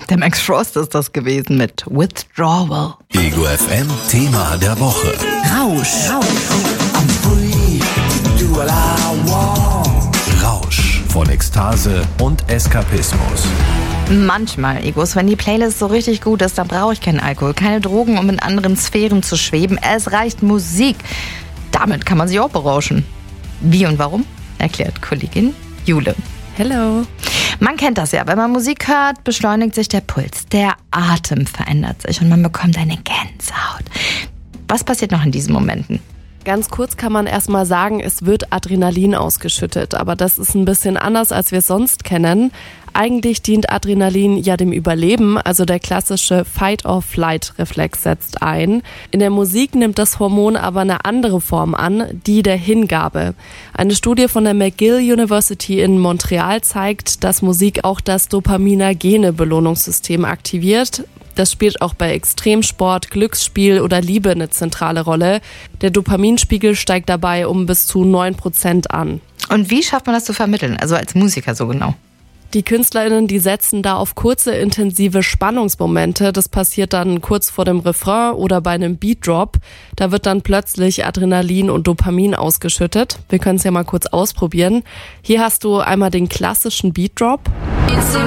Der Max Frost ist das gewesen mit Withdrawal. Ego FM Thema der Woche. Rausch. Rausch von Ekstase und Eskapismus. Manchmal, Egos, wenn die Playlist so richtig gut ist, dann brauche ich keinen Alkohol, keine Drogen, um in anderen Sphären zu schweben. Es reicht Musik. Damit kann man sich auch berauschen. Wie und warum? Erklärt Kollegin Jule. Hello. Man kennt das ja, wenn man Musik hört, beschleunigt sich der Puls, der Atem verändert sich und man bekommt eine Gänsehaut. Was passiert noch in diesen Momenten? Ganz kurz kann man erstmal sagen, es wird Adrenalin ausgeschüttet, aber das ist ein bisschen anders, als wir es sonst kennen. Eigentlich dient Adrenalin ja dem Überleben, also der klassische Fight-or-Flight-Reflex setzt ein. In der Musik nimmt das Hormon aber eine andere Form an, die der Hingabe. Eine Studie von der McGill University in Montreal zeigt, dass Musik auch das dopaminogene Belohnungssystem aktiviert. Das spielt auch bei Extremsport, Glücksspiel oder Liebe eine zentrale Rolle. Der Dopaminspiegel steigt dabei um bis zu 9% an. Und wie schafft man das zu vermitteln, also als Musiker so genau? Die KünstlerInnen, die setzen da auf kurze, intensive Spannungsmomente. Das passiert dann kurz vor dem Refrain oder bei einem Beatdrop. Da wird dann plötzlich Adrenalin und Dopamin ausgeschüttet. Wir können es ja mal kurz ausprobieren. Hier hast du einmal den klassischen Beatdrop.